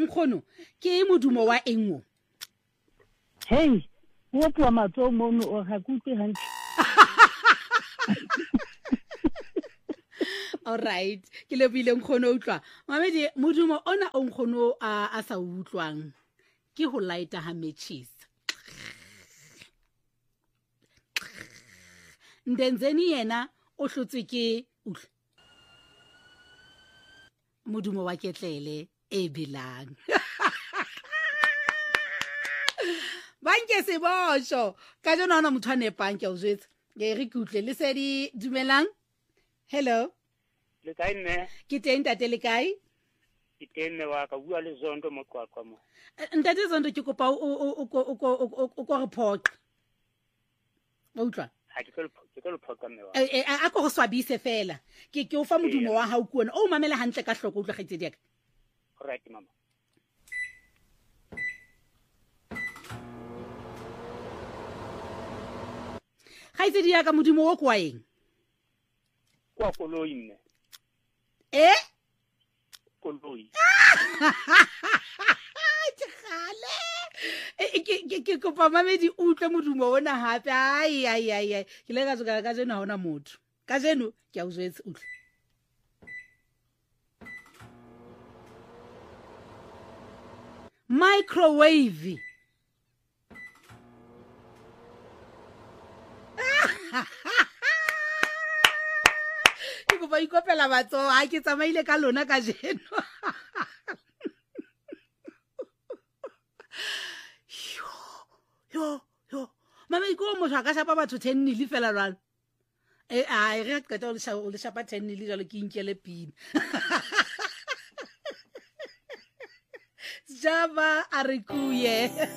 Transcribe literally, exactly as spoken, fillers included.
nkgono ke modumo wa engo hey wo twa matso mono o ga kutse hantle all right ke lebile nkgono utlwa mamedi modumo ona o nkgono a a sa utlwang ke ho lighta ha matches ndenzeni yena o hlotswe ke utlwa modumo wa ketlele e bilang banke se bosho ka jona ona motho a nepang ke o jwetsa ke re ke utlwe le se di dumelang hello le kae nne ke teng tate le kae ke teng wa ka bua le Zondo mo Qwaqwa mo ntate Zondo ke kopa o o o o go report o utlwa ha ke tlo ke tlo phoka me wa e a go swabise fela ke ke o fa modumo wa hao kuona o mamela hantle ka hloko utlwa kgetse diaka right mama kgaitse diaka modumo wo kwa eng kwa koloi nne eh koloi ke ke kopa mamedi utlwe modumo ona hape ai ai ai ke le ka tsoka ka jeno hona motho ka jeno ke a o zwetse utlwe microwave ke kopa ikopela batso ha ke tsamaile ka lona ka jeno yo yo mama iko mo shaka shapa batho ten nili fela lwana eh ai re qeta o le shapa ten nili jalo ke inkele pin Java arikuye